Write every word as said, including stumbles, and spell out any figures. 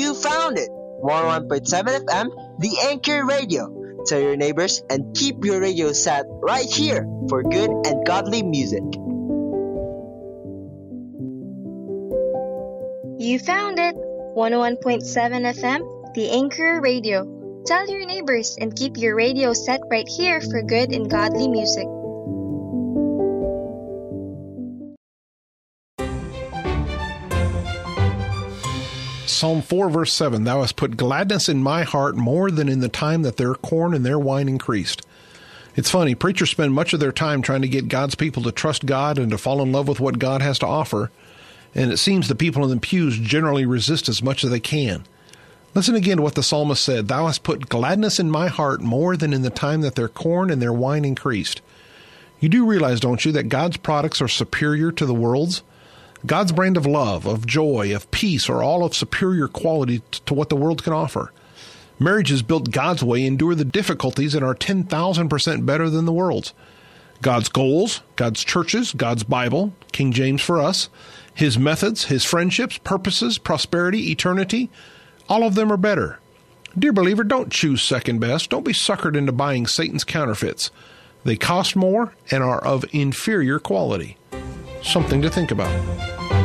You found it! one oh one point seven F M, The Anchor Radio. Tell your neighbors and keep your radio set right here for good and godly music. You found it! one oh one point seven F M, The Anchor Radio. Tell your neighbors and keep your radio set right here for good and godly music. Psalm four, verse seven, Thou hast put gladness in my heart more than in the time that their corn and their wine increased. It's funny, preachers spend much of their time trying to get God's people to trust God and to fall in love with what God has to offer, and it seems the people in the pews generally resist as much as they can. Listen again to what the psalmist said, Thou hast put gladness in my heart more than in the time that their corn and their wine increased. You do realize, don't you, that God's products are superior to the world's? God's brand of love, of joy, of peace are all of superior quality to what the world can offer. Marriages built God's way endure the difficulties and are ten thousand percent better than the world's. God's goals, God's churches, God's Bible, King James for us, His methods, His friendships, purposes, prosperity, eternity, all of them are better. Dear believer, don't choose second best. Don't be suckered into buying Satan's counterfeits. They cost more and are of inferior quality. Something to think about.